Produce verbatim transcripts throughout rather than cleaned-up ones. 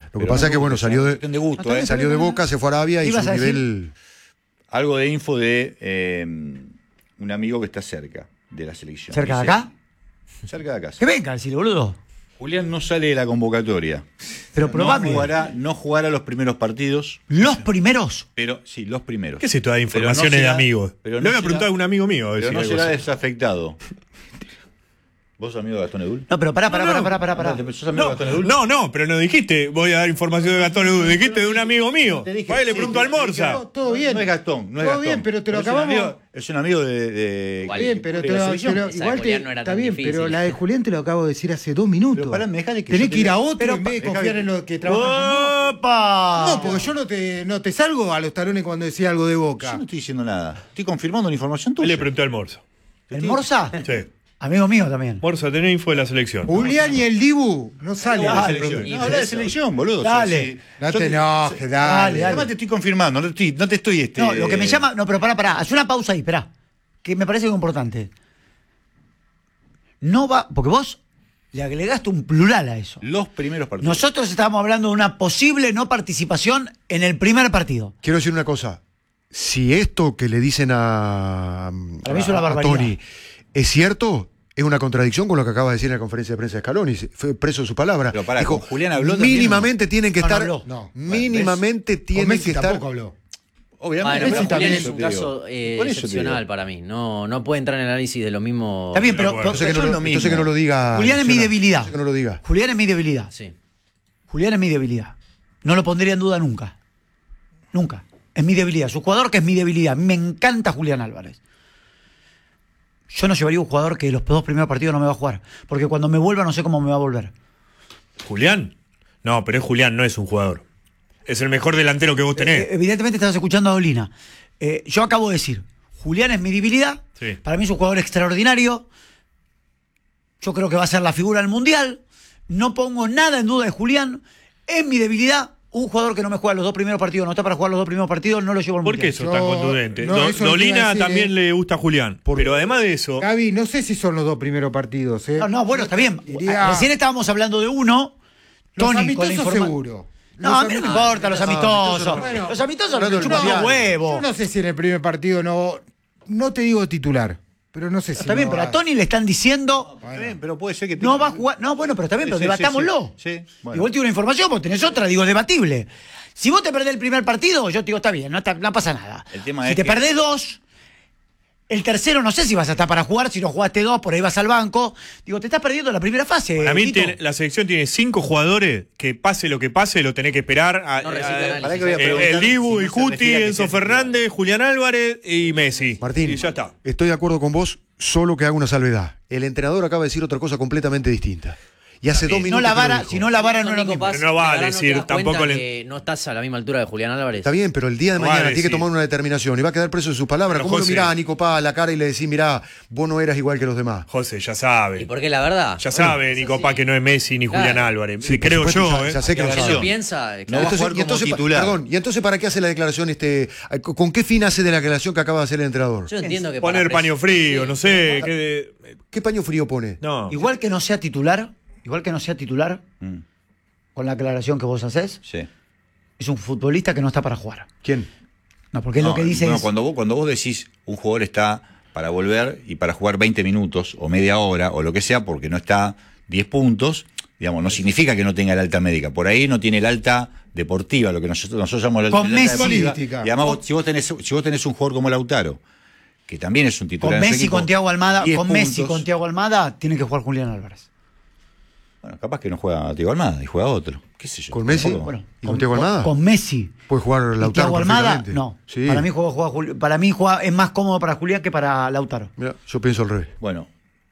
Lo que pasa es que, bueno, salió de, de gusto, ¿eh? salió de Boca, se fue a Arabia y su nivel... Algo de info de eh, un amigo que está cerca de la selección. ¿Cerca Dice, de acá? Cerca de acá. Que venga, decirle, boludo. Julián no sale de la convocatoria. Pero probable. No jugará, no jugará los primeros partidos. ¿Los primeros? Pero sí, los primeros. ¿Qué es esto de informaciones no será, de amigos? Pero Le no voy a será, preguntar a un amigo mío. A ver pero si no algo será así. desafectado. ¿Vos amigo de Gastón Edul? No, pero pará, pará, No, pará, no. pará, pará, pará. ¿Sos amigo de No, Gastón Edul? no, no, pero no dijiste, voy a dar información de Gastón Edul, dijiste de un amigo mío. Te dije, Vale, le sí, pregunto te- al Morsa. No, todo bien. No es Gastón, no es Todo Gastón. bien, pero te lo es un acabamos- amigo- Es un amigo de... de Igual. Bien, pero, de te la lo- selección. pero Esa de igual te, Julián no era está tan bien, difícil. pero la de Julián te lo acabo de decir hace dos minutos. Pero pará, me dejá de que Tenés yo que ir te- a otro Pero en vez de dejá confiar que- en lo que trabajan. ¡Opa! No, porque yo no te, no te salgo a los talones cuando decía algo de Yo Boca. no estoy diciendo nada. Estoy confirmando una información Ahí tuya. le pregunté al Morsa. ¿El Morsa? Sí. Amigo mío también. Morsa, tenés info de la selección. Julián y el Dibu no salen. No, Dale, de selección. y No, por habla de eso. selección, boludo. Dale. Sí, sí. No Yo te enojes, Dale, dale. dale. Además te estoy confirmando, no te estoy, no te estoy este. No, lo que me llama. No, pero pará, pará. Haz una pausa ahí, esperá. Que me parece muy importante. No va. Porque vos le agregaste un plural a eso. Los primeros partidos. Nosotros estábamos hablando de una posible no participación en el primer partido. Quiero decir una cosa. Si esto que le dicen a, Para mí es una a- a barbaridad. Tony es cierto, es una contradicción con lo que acaba de decir en la conferencia de prensa de Scaloni. Fue preso de su palabra. Pero pará, con Julián habló también, mínimamente tienen que No, no estar. habló. No. Mínimamente Con tienen Messi que estar. tampoco habló. Obviamente. Bueno, pero Messi Julián también es eso un te digo. caso eh, Por eso te excepcional digo. para mí. No, no puede entrar en el análisis de lo mismo. Está bien, pero. bueno. pero- Entonces que, no, Eso es lo- lo mismo. entonces que no lo diga. Julián es mi Luciana. debilidad. Entonces que no lo diga. Julián es mi debilidad. Sí. Julián es mi debilidad. No lo pondría en duda nunca. Nunca. Es mi debilidad. Su jugador que es mi debilidad. Me encanta Julián Álvarez. Yo no llevaría un jugador que los dos primeros partidos no me va a jugar. Porque cuando me vuelva no sé cómo me va a volver. ¿Julián? No, pero es Julián, no es un jugador. Es el mejor delantero que vos tenés. Eh, evidentemente estabas escuchando a Dolina. Eh, yo acabo de decir, Julián es mi debilidad. Sí. Para mí es un jugador extraordinario. Yo creo que va a ser la figura del Mundial. No pongo nada en duda de Julián. Es mi debilidad. Un jugador que no me juega los dos primeros partidos, no está para jugar los dos primeros partidos, no lo llevo al ¿Por Mundial. qué sos tan Yo- contundente? no, Do- eso lo iba a Dolina decir, también eh. le gusta a Julián. Pero además de eso, Gaby, no sé si son los dos primeros partidos. ¿eh? No, no, bueno, está bien. Diría- Recién estábamos hablando de uno. Los Tony, con la amistosos informa- seguro. No, Los a mí no me ami- importa los amistosos. Bueno, los amistosos hablando me del chupan Mundial. los huevos. Yo no sé si en el primer partido no. No te digo titular, pero no sé si. Está bien, no pero a va- Tony le están diciendo. Está bien, pero puede ser que... No va a jugar. No, bueno, pero está bien, Sí, pero sí, debatámoslo. sí, sí. Sí, bueno. Igual tiene una información, vos tenés otra, digo, debatible. Si vos te perdés el primer partido, yo te digo, está bien, no, está- no pasa nada. El tema si es te que- perdés dos, el tercero no sé si vas a estar para jugar, si no jugaste dos, por ahí vas al banco. Digo, te estás perdiendo la primera fase. para mí Tito. tiene- la selección tiene cinco jugadores que pase lo que pase, lo tenés que esperar. A, No a- recita a- análisis. Pará que voy a eh, preguntar el Dibu, si el no se Cuti, refiere a que Enzo sea Fernández, Julián Álvarez y Messi. Martín, Y ya está. estoy de acuerdo con vos, solo que hago una salvedad. El entrenador acaba de decir otra cosa completamente distinta. Y hace dos Si minutos. no la que lo vara, dijo. si no la vara no es lo Nico mismo. Paz, Pero no va a ahora decir te das cuenta tampoco le- que no estás a la misma altura de Julián Álvarez. Está bien, pero el día de No va a mañana tiene que decir. tomar una determinación y va a quedar preso de sus palabras. Pero, ¿Cómo lo José- mirás a Nico Paz a la cara y le decís, mirá, vos no eras igual que los demás? José, ya sabe. ¿Y por qué la verdad? Ya sabe, Nico Pá, que no es Messi ni Claro. Julián Álvarez. Sí, por Creo supuesto, yo, ya- ¿eh? ya sé que lo Lo que sabe. él piensa, No claro. va a Entonces, jugar y como entonces, pa- titular. perdón, ¿y entonces para qué hace la declaración este? ¿Con qué fin hace de la declaración que acaba de hacer el entrenador? Yo entiendo que para Poner pres- paño frío, Sí. no sé. qué- ¿Qué paño frío pone? No. Igual que no sea titular, igual que no sea titular, Mm, con la aclaración que vos haces, sí. es un futbolista que no está para jugar. ¿Quién? No, porque No, lo que dice no, es. cuando vos, cuando vos decís un jugador está para volver y para jugar veinte minutos o media hora o lo que sea porque no está diez puntos, digamos, no significa que no tenga el alta médica. Por ahí no tiene el alta deportiva, lo que nosotros, nosotros llamamos la Con el alta Messi. deportiva. Política. Y además, vos- si, vos tenés, si vos tenés un jugador como Lautaro, que también es un titular Con en su Messi, equipo, con Thiago Almada, diez con Messi, puntos. con Thiago Almada, tiene que jugar Julián Álvarez. Bueno, capaz que no juega Thiago Almada y juega otro. ¿Qué sé yo? ¿Con Messi? Tampoco- Bueno, ¿Y con Thiago Almada? Con Messi. Puede jugar Y Lautaro Thiago Almada, perfectamente. no. Sí. Para mí juega, juega Juli- para mí juega, es más cómodo para Julián que para Lautaro. Mirá, yo pienso al revés. Bueno,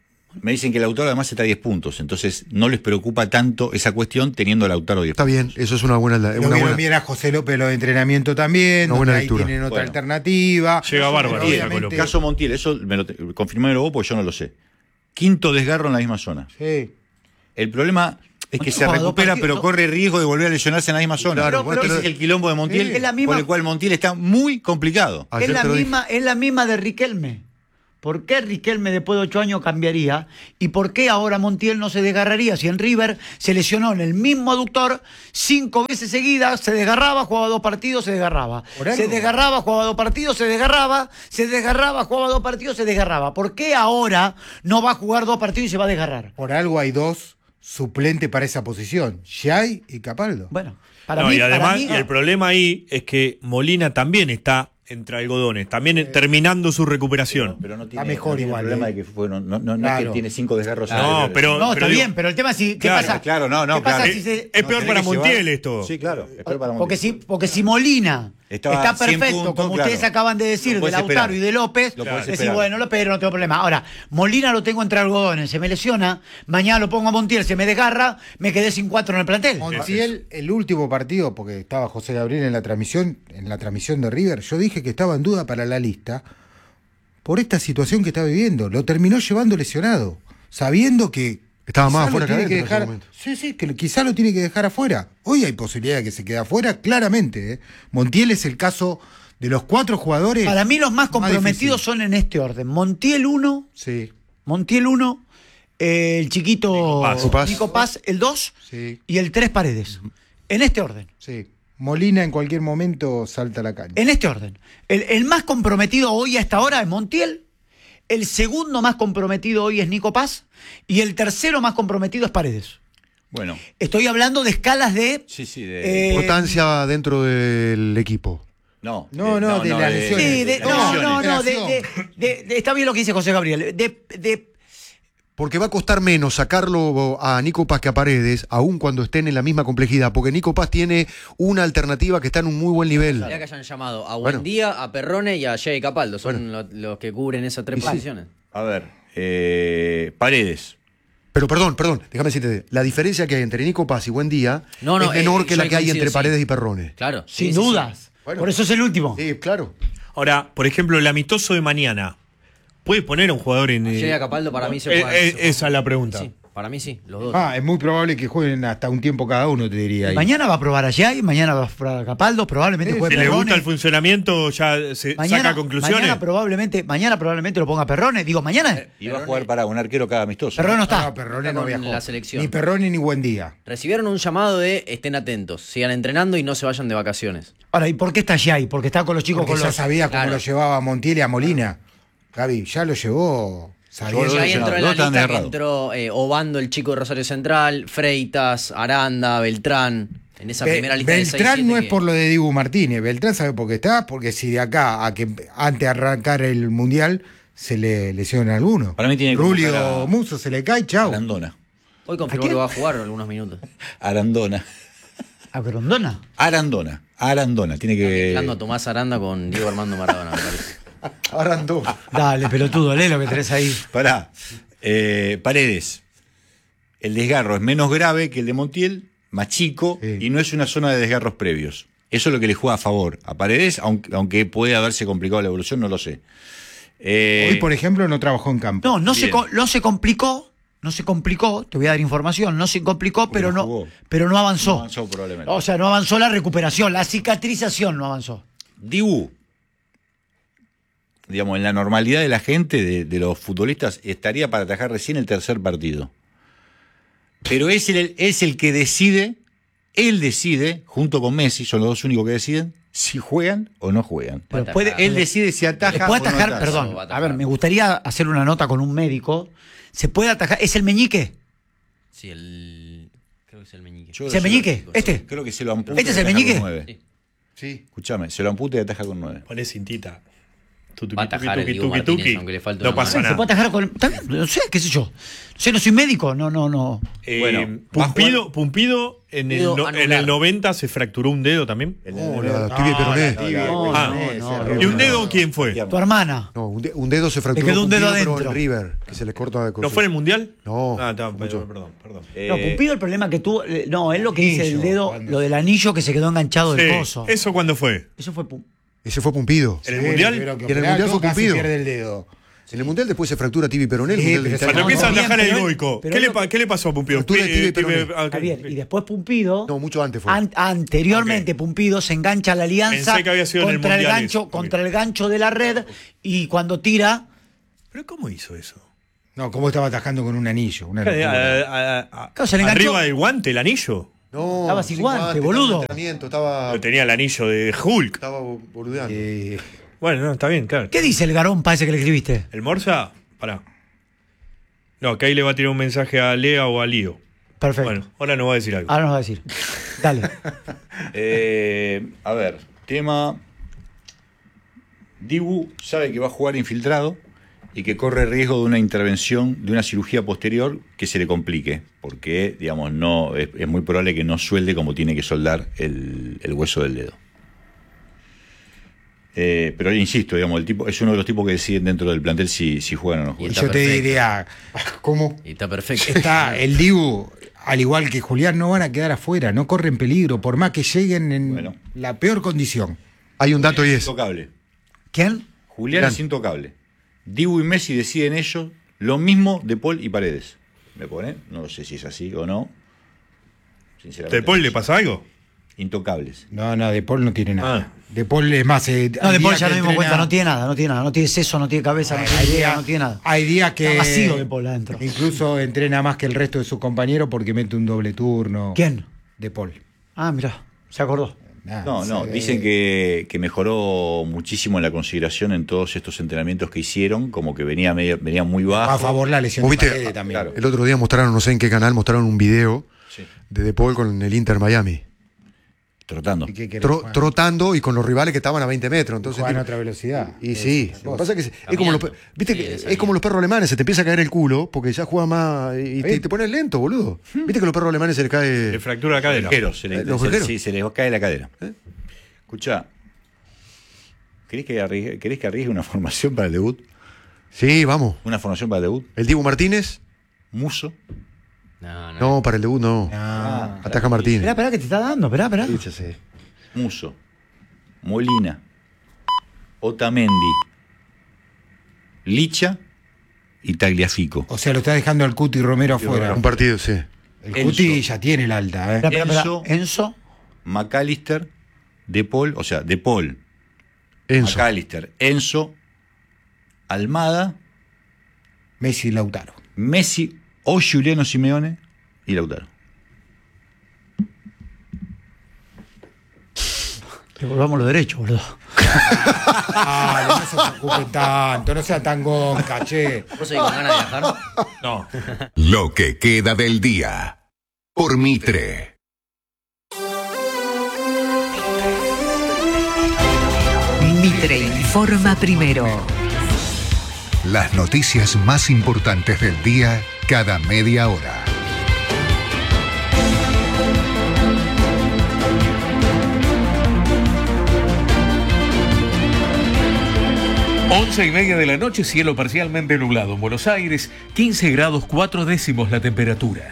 me dicen que Lautaro además está a diez puntos, entonces no les preocupa tanto esa cuestión teniendo a Lautaro diez Está bien, eso es una buena. Lo Una vieron buena bien a José López lo de entrenamiento también, Una buena donde ahí lectura. tienen otra Bueno. alternativa. Llega bárbaro, Pero Saco obviamente- López. Caso Montiel, eso me lo te- confirmémelo vos porque yo no lo sé. Quinto desgarro en la misma zona. Sí. El problema es que Montiel se juega dos recupera, partidos, pero no- corre riesgo de volver a lesionarse en la misma zona. Claro, bueno, ese pero- es el quilombo de Montiel, Es la misma- por el cual Montiel está muy complicado. Ayer Es la, te lo dije. misma, es la misma de Riquelme. ¿por qué Riquelme después de ocho años cambiaría? ¿Y por qué ahora Montiel no se desgarraría? Si en River se lesionó en el mismo aductor cinco veces seguidas, se desgarraba, jugaba dos partidos, se desgarraba. ¿Por algo? Se desgarraba, jugaba dos partidos, se desgarraba, se desgarraba, jugaba dos partidos, se desgarraba. ¿Por qué ahora no va a jugar dos partidos y se va a desgarrar? Por algo hay dos suplentes para esa posición, Xay y Capaldo. Bueno, para No, mí, y para además, mí- y el problema ahí es que Molina también está entre algodones, también eh, terminando su recuperación. Pero no tiene, Está mejor no tiene igual, el problema eh. de que fue, no, no, no es Claro. que tiene cinco desgarros. No, anteriores. pero- No, está digo- bien, pero el tema es si, ¿qué Claro, pasa? claro, no, no, ¿Qué pasa claro. si se- Es peor tenés para que llevar- Montiel esto. Sí, claro, es peor para Montiel. Porque si, porque si Molina Estaba está cien perfecto, puntos, como claro. ustedes acaban de decir, Lo de podés Lautaro esperar. y de López, Lo podés decís, esperar. bueno, lo pero no tengo problema. Ahora, Molina lo tengo entre algodones, se me lesiona, mañana lo pongo a Montiel, se me desgarra, me quedé sin cuatro en el plantel. Montiel, el último partido, porque estaba José Gabriel en la transmisión, en la transmisión de River, yo dije que estaba en duda para la lista por esta situación que está viviendo. Lo terminó llevando lesionado, sabiendo que Estaba más quizá lo afuera que tiene que adentro en ese dejar. momento. Sí, sí, que quizá lo tiene que dejar afuera. Hoy hay posibilidad de que se quede afuera, claramente. ¿eh? Montiel es el caso de los cuatro jugadores. Para mí los más más comprometidos difícil. son en este orden. Montiel uno, Sí, Montiel uno, eh, el chiquito Nico Paz. Nico Paz. Nico Paz, el dos sí, y el tres Paredes. En este orden. sí. Molina en cualquier momento salta a la cancha. En este orden. El, el más comprometido hoy a esta hora es Montiel. El segundo más comprometido hoy es Nico Paz. Y el tercero más comprometido es Paredes. Bueno, Estoy hablando de escalas de. sí, sí. De, Eh, Importancia dentro del equipo. no, no, no, de las lesiones. Sí, de- las no, lesiones. no, no. De, Operación. de- de- de- está bien lo que dice José Gabriel. De, de- Porque va a costar menos sacarlo a Nico Paz que a Paredes, aun cuando estén en la misma complejidad, porque Nico Paz tiene una alternativa que está en un muy buen nivel. Mirá que hayan llamado a Bueno. Buendía, a Perrone y a Jay Capaldo. Son lo- los que cubren esas tres posiciones. A ver, eh, Paredes. Pero perdón, perdón, déjame decirte, la diferencia que hay entre Nico Paz y Buendía No, no, es menor eh, que yo la ahí que hay coincido, entre sí. Paredes y Perrone. Claro. sin sí, sí, dudas. sí. Bueno. Por eso es el último. Sí, claro. Ahora, por ejemplo, el amistoso de mañana, ¿puede poner a un jugador en... Jay eh, Capaldo para mí se eh, juega. eh, se juega. esa es la pregunta. Sí, para mí sí, los dos. Ah, es muy probable que jueguen hasta un tiempo cada uno, te diría. ahí. Mañana va a probar a Jay, mañana va a probar a Capaldo, probablemente Sí, juegue Si le Perrone. gusta el funcionamiento, ya se Mañana, saca conclusiones. mañana probablemente, mañana probablemente lo ponga Perrone. Digo, mañana. Y va a jugar para un arquero cada amistoso. Perrone no está. No, Perrone Está no con viajó. la selección. Ni Perrone ni Buendía. Recibieron un llamado de estén atentos, sigan entrenando y no se vayan de vacaciones. Ahora, ¿y por qué está Jay? Porque está con los chicos Porque con ya los. sabía cómo Claro. lo llevaba a Montiel y a Molina. Gaby, ya lo llevó. Sabía Yo lo Y ahí lesionado, entró en no la están lista que desgarrados. entró eh, Obando, el chico de Rosario Central, Freitas, Aranda, Beltrán. En esa Be- primera lista de seis, Beltrán siete no es que- por lo de Dibu Martínez. Beltrán sabe por qué está, porque si de acá a que antes de arrancar el mundial se le lesiona a alguno. Para mí tiene que Rulio convocar a- Muso se le cae, chau. Arandona. Hoy confirmó quién? que va a jugar algunos minutos. Arandona. ¿A Grondona? Arandona. Arandona. Tiene que. Mezclando a Tomás Aranda con Diego Armando Maradona, me parece. Arandó. Dale, pelotudo, lee lo que tenés ahí. Pará. Eh, Paredes. El desgarro es menos grave que el de Montiel, más chico, Sí. y no es una zona de desgarros previos. Eso es lo que le juega a favor a Paredes, aunque, aunque puede haberse complicado la evolución, no lo sé. Eh, Hoy, por ejemplo, no trabajó en campo. No, no se, Bien. co- no se complicó, no se complicó, te voy a dar información, no se complicó, pero no no, jugó. pero no avanzó. no avanzó probablemente. O sea, no avanzó la recuperación, la cicatrización no avanzó. Dibu, digamos, en la normalidad de la gente, de, de los futbolistas, estaría para atajar recién el tercer partido. Pero es el, es el que decide, él decide, junto con Messi, son los dos únicos que deciden, si juegan o no juegan. Pero Puede puede, atajar. Él decide si ataja le puede o no atajar, ataja. perdón, Va a a atajar. ver, me gustaría hacer una nota con un médico. ¿Se puede atajar? ¿Es el meñique? Sí, el. Creo que es el meñique. Yo ¿Es el se lo- meñique? ¿Este? Creo que se lo amputa. ¿Este es y el ataja meñique? con nueve. Sí. Sí. Escuchame, se lo amputa y ataja con nueve. Poné cintita. Tutuki, Va a atajar el tuki, Dibu tuki, Martínez, tuki. aunque le falte No una pasa mano. ¿Se puede nada. atajar con.? Está bien, no sé, qué sé yo. No sé, no soy médico, no, no, no. Eh, Bueno, va a Pumpido, jugar- Pumpido en, el Dedo no- en anular. el noventa se fracturó un dedo también. No, la tibia y peroné. No, Ah, no, no, ¿Y un dedo quién fue? Tu hermana. No, un, de- un dedo se fracturó. Le quedó un dedo Pumpido, pero adentro. en River, que se le corta. ¿No fue en el mundial? No, Ah, está, mucho. perdón, perdón. Eh, No, Pumpido el problema que tuvo. eh, No, es lo que dice el Anillo, dedo, cuando- lo del anillo que se quedó enganchado del Sí, coso. ¿eso cuándo fue? Eso fue. Pum- Ese fue Pumpido. ¿En el Sí, mundial? pero que Y en el operado, mundial fue casi Pumpido. pierde el dedo. En el mundial después se fractura tibia y peroné. el Sí, mundial de pero Italia. Cuando no, empieza a no, bien, atajar el pero él- goico, pero ¿qué, él le, lo- pa- ¿qué le pasó a Pumpido? Fractura de ¿Qué- tibia y qué- peroné. ah, ok. Javier, y después Pumpido. No, mucho antes fue. An- anteriormente Ok. Pumpido se engancha a la alianza Pensé que había sido en el contra el, Mundial gancho, ese. contra el gancho de la red y cuando tira ¿Pero cómo hizo eso? No, ¿cómo estaba atajando con un anillo? Una A- locura. a- a- a- Claro, se le enganchó. arriba del guante, el anillo. No, Estaba sin guante, boludo. estaba en entrenamiento, Estaba, Pero tenía el anillo de Hulk. estaba boludeando. Eh, Bueno, no, está bien, claro. ¿Qué dice el garón ese que le escribiste? ¿El Morsa? Pará. No, que ahí le va a tirar un mensaje a Lea o a Lío. Perfecto. Bueno, ahora nos va a decir algo. Ahora nos va a decir. Dale. Eh, a ver, tema. Dibu sabe que va a jugar infiltrado y que corre riesgo de una intervención, de una cirugía posterior que se le complique, porque, digamos, no es, es muy probable que no suelde como tiene que soldar el, el hueso del dedo. Eh, pero insisto, digamos, el tipo es uno de los tipos que deciden dentro del plantel si, si juegan o no Y juegan. está yo te perfecto. diría, ¿cómo? Y está perfecto. Está el Dibu, al igual que Julián, no van a quedar afuera, no corren peligro, por más que lleguen en Bueno. la peor condición. Hay un dato y es. Intocable. ¿Quién? Julián Gran. es intocable. Dibu y Messi deciden ellos lo mismo de Paul y Paredes. ¿Me pone? No sé si es así o no. Sinceramente. ¿De Paul no le sé. pasa algo? Intocables. No, no, De Paul no tiene nada. Ah. De Paul es más. Eh, No, hay de Paul días ya que nos dimos entrena- cuenta, no tiene nada, no tiene nada. No tiene seso, no tiene cabeza, no Hay, tiene hay idea, días, no tiene nada. hay días que. Está vacío De Paul adentro. Incluso entrena más que el resto de sus compañeros porque mete un doble turno. ¿Quién? De Paul. Ah, mirá, se acordó. Nada, No, no, se- dicen que, que mejoró muchísimo en la consideración en todos estos entrenamientos que hicieron, como que venía, medio- venía muy bajo. A favor la lesión ¿Vos de viste? Paredes también. Claro. El otro día mostraron, no sé en qué canal, mostraron un video Sí. de De Paul con el Inter Miami. Trotando. ¿Y qué querés, Tro- Juan? trotando y con los rivales que estaban a veinte metros. Entonces, Juegan a tipo- otra velocidad. Y Es- sí, es lo que vos. pasa es que es, es como los, pe- viste Sí, que es es como los perros alemanes, se te empieza a caer el culo porque ya juega más y te, Bien. te pones lento, boludo. Viste que los perros alemanes se les cae. Le fractura la cadera. Orejeros, se le, Eh, los se- orejeros. sí, se les cae la cadera. ¿Eh? Escuchá, ¿querés que, arriesgue, ¿querés que arriesgue una formación para el debut? Sí, vamos. ¿Una formación para el debut? El Dibu Martínez, Muso. No, no. no, para el debut no. Ah, Ataja Martínez. Esperá, esperá, que te está dando, esperá, esperá. Sí, ya sé. Muso. Molina. Otamendi. Licha y Tagliafico. o sea, lo está dejando al Cuti Romero afuera. Un partido, sí. El Enzo. Cuti ya tiene el alta, ¿eh? Esperá, esperá, esperá. Enzo. Enzo. McAllister, De Paul, o sea, De Paul, Enzo. McAllister, Enzo, Almada, Messi y Lautaro. Messi o Juliano Simeone y Lautaro. Devolvamos los derechos, boludo. Dale, no se preocupen tanto, no sea tan gonca, che. ¿Vos seguís con ganas de viajar? No. Lo que queda del día. Por Mitre. Mitre informa primero. Las noticias más importantes del día cada media hora. Once y media de la noche, cielo parcialmente nublado. En Buenos Aires, quince grados cuatro décimos la temperatura.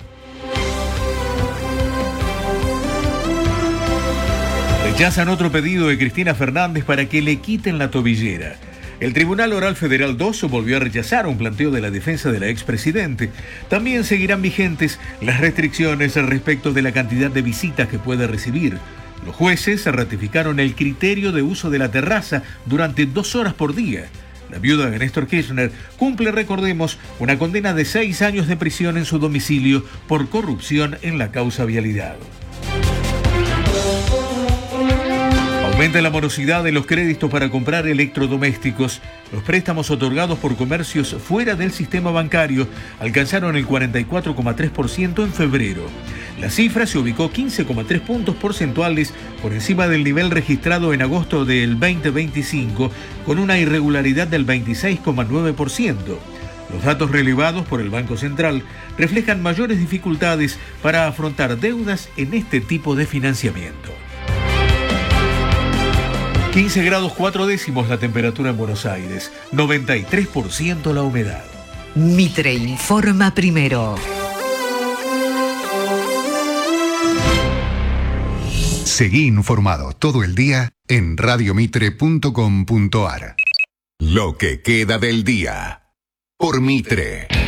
Rechazan otro pedido de Cristina Fernández para que le quiten la tobillera. El Tribunal Oral Federal dos volvió a rechazar un planteo de la defensa de la expresidente. También seguirán vigentes las restricciones respecto de la cantidad de visitas que puede recibir. Los jueces ratificaron el criterio de uso de la terraza durante dos horas por día. La viuda de Néstor Kirchner cumple, recordemos, una condena de seis años de prisión en su domicilio por corrupción en la causa vialidad. Aumenta la morosidad de los créditos para comprar electrodomésticos. Los préstamos otorgados por comercios fuera del sistema bancario alcanzaron el cuarenta y cuatro coma tres por ciento en febrero. La cifra se ubicó quince coma tres puntos porcentuales por encima del nivel registrado en agosto del veinte veinticinco, con una irregularidad del veintiséis coma nueve por ciento. Los datos relevados por el Banco Central reflejan mayores dificultades para afrontar deudas en este tipo de financiamiento. quince grados cuatro décimos la temperatura en Buenos Aires, noventa y tres por ciento la humedad. Mitre informa primero. Seguí informado todo el día en radiomitre punto com punto ar. Lo que queda del día. Por Mitre.